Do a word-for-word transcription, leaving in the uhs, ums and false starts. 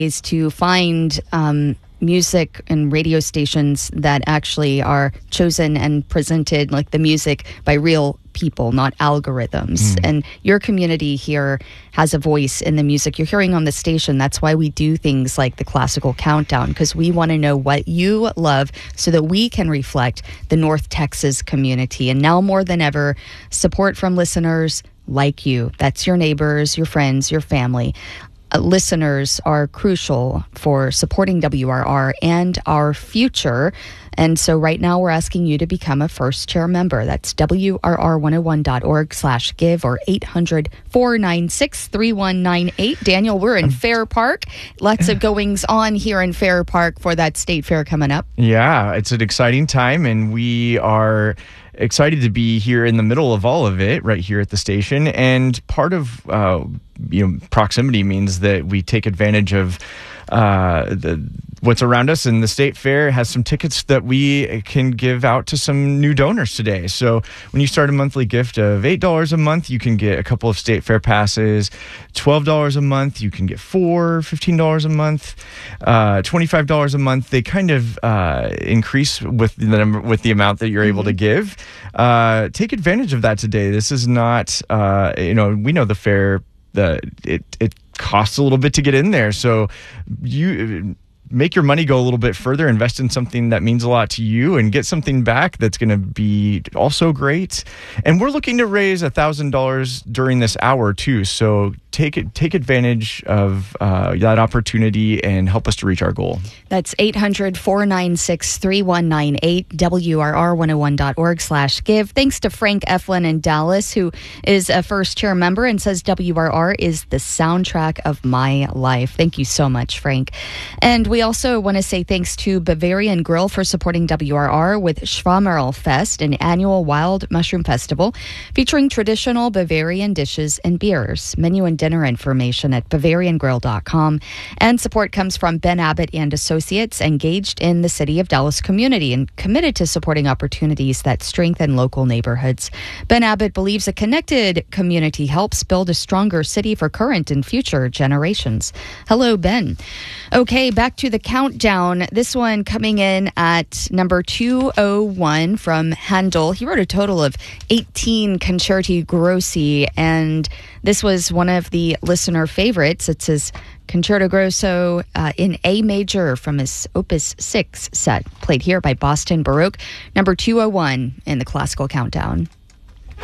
is to find um, music and radio stations that actually are chosen and presented, like the music, by real people, not algorithms. Mm. And your community here has a voice in the music you're hearing on the station. That's why we do things like the Classical Countdown, because we want to know what you love so that we can reflect the North Texas community. And now more than ever, support from listeners like you. That's your neighbors, your friends, your family. Uh, listeners are crucial for supporting W R R and our future. And so right now we're asking you to become a first chair member. That's W R R one oh one dot org slash give or eight hundred, four nine six, three one nine eight. Daniel, we're in Fair Park. Lots of goings on here in Fair Park for that state fair coming up. Yeah, it's an exciting time, and we are excited to be here in the middle of all of it, right here at the station. And part of uh, you know proximity means that we take advantage of uh, the what's around us, and the State Fair has some tickets that we can give out to some new donors today. So when you start a monthly gift of eight dollars a month, you can get a couple of State Fair passes. twelve dollars a month, you can get four. fifteen dollars a month, uh, twenty-five dollars a month. They kind of uh, increase with the number, with the amount that you're able to give. Uh, take advantage of that today. This is not, uh, you know, we know the fair, the it it costs a little bit to get in there. So you make your money go a little bit further, invest in something that means a lot to you, and get something back that's going to be also great. And we're looking to raise one thousand dollars during this hour too. So take it, take advantage of uh, that opportunity and help us to reach our goal. That's eight hundred, four nine six, three one nine eight, W R R one oh one dot org slash give. Thanks to Frank Eflin in Dallas, who is a first chair member and says W R R is the soundtrack of my life. Thank you so much, Frank. And we also want to say thanks to Bavarian Grill for supporting W R R with Schwamerl Fest, an annual wild mushroom festival featuring traditional Bavarian dishes and beers. Menu and dinner information at bavarian grill dot com. And support comes from Ben Abbott and Associates, engaged in the City of Dallas community and committed to supporting opportunities that strengthen local neighborhoods. Ben Abbott believes a connected community helps build a stronger city for current and future generations. Hello, Ben. Okay, back to the countdown. This one coming in at number two oh one from Handel. He wrote a total of eighteen Concerti Grossi, and this was one of the listener favorites. It says Concerto Grosso uh, in A major from his Opus six set, played here by Boston Baroque, number two oh one in the Classical Countdown.